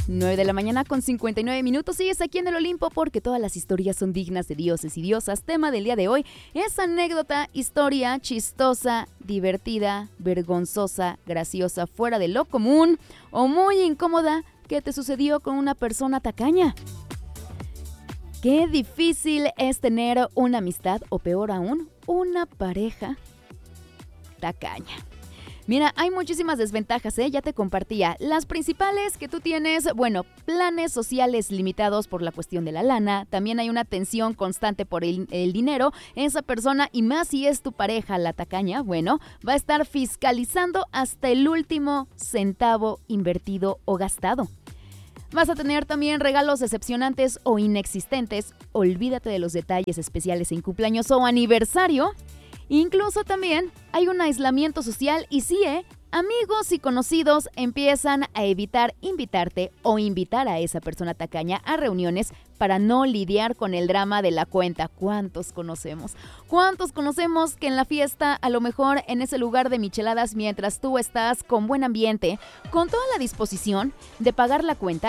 9 de la mañana con 59 minutos. Sigues aquí en el Olimpo porque todas las historias son dignas de dioses y diosas. Tema del día de hoy es anécdota, historia chistosa, divertida, vergonzosa, graciosa, fuera de lo común o muy incómoda que te sucedió con una persona tacaña. Qué difícil es tener una amistad o peor aún, una pareja tacaña. Mira, hay muchísimas desventajas, ya te compartía. Las principales que tú tienes, planes sociales limitados por la cuestión de la lana. También hay una tensión constante por el dinero. Esa persona, y más si es tu pareja, la tacaña, va a estar fiscalizando hasta el último centavo invertido o gastado. Vas a tener también regalos decepcionantes o inexistentes. Olvídate de los detalles especiales en cumpleaños o aniversario. Incluso también hay un aislamiento social y sí, amigos y conocidos empiezan a evitar invitarte o invitar a esa persona tacaña a reuniones para no lidiar con el drama de la cuenta. ¿Cuántos conocemos? ¿Cuántos conocemos que en la fiesta, a lo mejor en ese lugar de micheladas, mientras tú estás con buen ambiente, con toda la disposición de pagar la cuenta,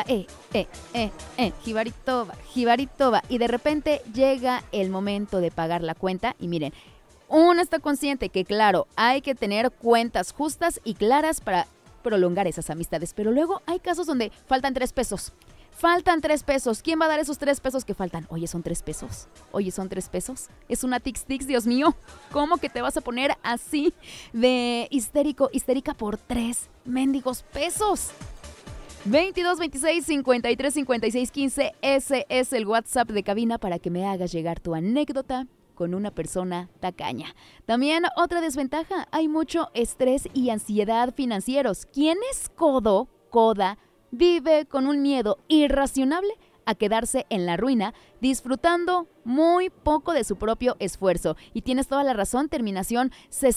jibarito va, y de repente llega el momento de pagar la cuenta y miren, uno está consciente que, claro, hay que tener cuentas justas y claras para prolongar esas amistades, pero luego hay casos donde faltan 3 pesos. Faltan 3 pesos. ¿Quién va a dar esos 3 pesos que faltan? Oye, ¿son 3 pesos? Oye, ¿son 3 pesos? Es una tix-tix, Dios mío. ¿Cómo que te vas a poner así de histérica por 3 mendigos pesos? 22 26 53 56 15. Ese es el WhatsApp de cabina para que me hagas llegar tu anécdota con una persona tacaña. También otra desventaja, hay mucho estrés y ansiedad financieros. ¿Quién es coda, vive con un miedo irracionable a quedarse en la ruina, disfrutando muy poco de su propio esfuerzo? Y tienes toda la razón, terminación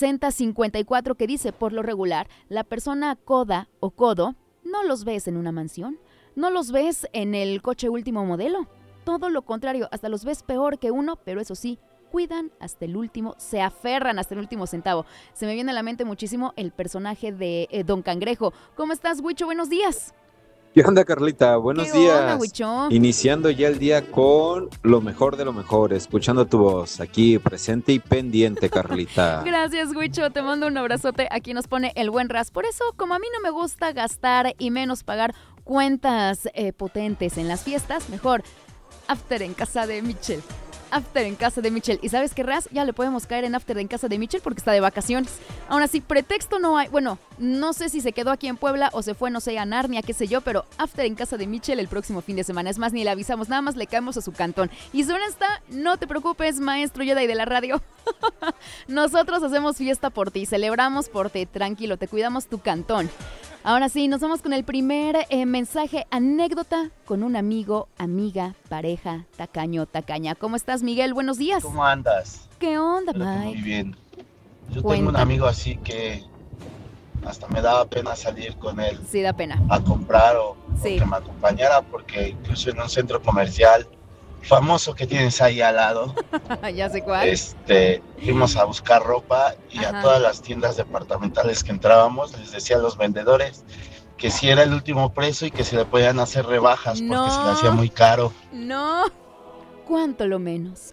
6054, que dice, por lo regular, la persona coda o codo no los ves en una mansión, no los ves en el coche último modelo. Todo lo contrario, hasta los ves peor que uno, pero eso sí, cuidan hasta el último, se aferran hasta el último centavo. Se me viene a la mente muchísimo el personaje de Don Cangrejo. ¿Cómo estás, Huicho? Buenos días. ¿Qué onda, Carlita? Buenos días. ¿Qué onda, Huicho? Iniciando ya el día con lo mejor de lo mejor, escuchando tu voz aquí presente y pendiente, Carlita. Gracias, Huicho, te mando un abrazote. Aquí nos pone el buen Ras. Por eso, como a mí no me gusta gastar y menos pagar cuentas potentes en las fiestas, mejor after en casa de Michelle. After en casa de Michelle. ¿Y sabes qué, Raz? Ya le podemos caer en after en casa de Michelle porque está de vacaciones. Aún así, pretexto no hay. Bueno, no sé si se quedó aquí en Puebla o se fue, no sé, a Narnia, qué sé yo, pero after en casa de Michelle el próximo fin de semana. Es más, ni le avisamos, nada más le caemos a su cantón. Y si ahora está, no te preocupes, maestro Jedi de la radio. Nosotros hacemos fiesta por ti, celebramos por ti, tranquilo, te cuidamos tu cantón. Ahora sí, nos vamos con el primer mensaje, anécdota con un amigo, amiga, pareja, tacaño, tacaña. ¿Cómo estás, Miguel? Buenos días. ¿Cómo andas? ¿Qué onda, Espero que Mike? muy bien. Yo tengo un amigo así que hasta me daba pena salir con él. Sí, da pena. A comprar o sí, que me acompañara, porque incluso en un centro comercial famoso que tienes ahí al lado. Ya sé cuál. Fuimos a buscar ropa y a todas las tiendas departamentales que entrábamos les decía a los vendedores que si era el último precio y que se le podían hacer rebajas porque se le hacía muy caro. No, cuánto lo menos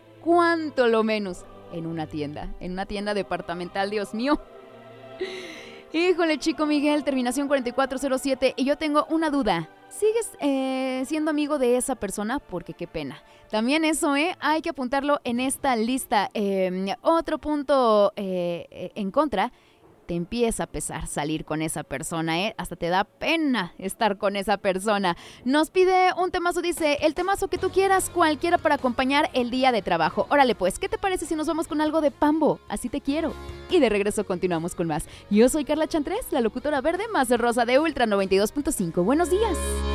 en una tienda departamental, Dios mío. Híjole, chico Miguel, terminación 4407, y yo tengo una duda. ¿Sigues siendo amigo de esa persona? Porque qué pena. También eso, hay que apuntarlo en esta lista. Otro punto en contra, te empieza a pesar salir con esa persona, hasta te da pena estar con esa persona. Nos pide un temazo, dice, el temazo que tú quieras, cualquiera para acompañar el día de trabajo. Órale pues, ¿qué te parece si nos vamos con algo de Pambo? Así te quiero. Y de regreso continuamos con más. Yo soy Carla Chantrés, la locutora verde más rosa de Ultra 92.5. Buenos días.